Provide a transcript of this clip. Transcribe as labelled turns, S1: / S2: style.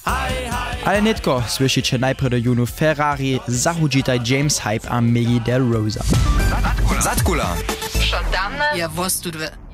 S1: Ale netko, słyszycie najpierw do junu Ferrari, zachudzitaj James Hype a Migi Del Rosa.
S2: Zatkula.
S3: Schon dawno? Ja wusste,